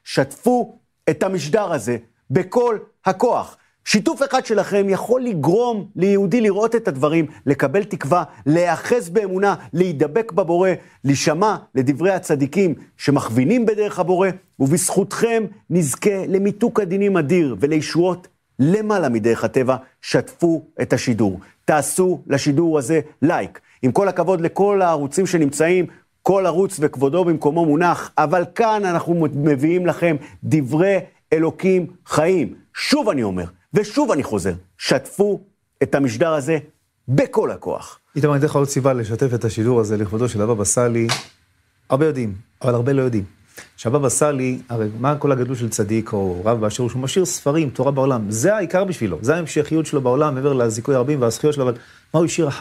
שתפו את המשדר הזה בכל הכוח. שיתוף אחד שלכם יכול לגרום ליהודי לראות את הדברים, לקבל תקווה, להיאחז באמונה, להידבק בבורא, לשמע לדברי הצדיקים שמכווינים בדרך הבורא, ובזכותכם נזכה למיתוק הדינים אדיר ולישועות למעלה מדרך הטבע. שתפו את השידור. תעשו לשידור הזה לייק. עם כל הכבוד לכל הערוצים שנמצאים, כל ערוץ וכבודו במקומו מונח, אבל כאן אנחנו מביאים לכם דברי אלוקים חיים. שוב אני אומר, ושוב אני חוזר, שתפו את המשדר הזה בכל הכוח. איתמר, אני אתן לך עוד סיבה לשתף את השידור הזה לכבודו של הבבא סאלי. הרבה יודעים, אבל הרבה לא יודעים. שהבבא סאלי, הרי מה כל הגדלות של צדיק או רב באשר הוא, שהוא משאיר ספרים, תורה בעולם, זה העיקר בשבילו, זה ההמשכיות שלו בעולם, מעבר לזיכוי הרבים והזכויות שלו, אבל מה הוא השאיר אחר?